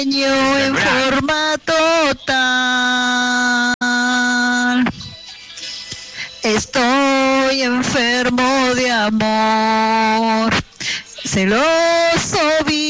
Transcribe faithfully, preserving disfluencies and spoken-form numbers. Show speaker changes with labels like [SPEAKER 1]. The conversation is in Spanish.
[SPEAKER 1] en forma total. Estoy enfermo de amor, celoso,